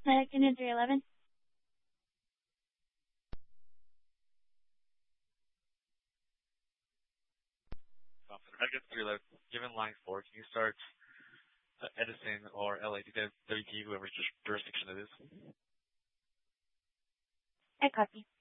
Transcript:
Canadian 311. Connecticut 311, given line 4, can you start Edison or LADWP, whoever jurisdiction it is? I copy.